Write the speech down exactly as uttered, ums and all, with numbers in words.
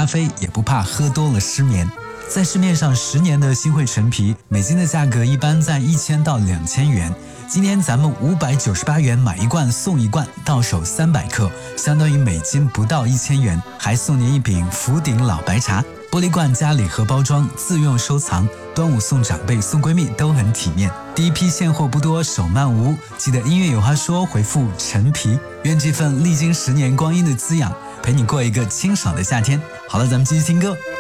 咖啡，也不怕喝多了失眠。在市面上十年的新汇陈皮，每斤的价格一般在一千到两千元。今天咱们五百九十八元买一罐送一罐，到手三百克，相当于每斤不到一千元，还送您一瓶福鼎老白茶。玻璃罐加礼盒包装，自用收藏。端午送长辈送闺蜜都很体面。第一批现货不多，手慢无，记得音乐有话说回复陈皮，愿这份历经十年光阴的滋养陪你过一个清爽的夏天。好了，咱们继续听歌。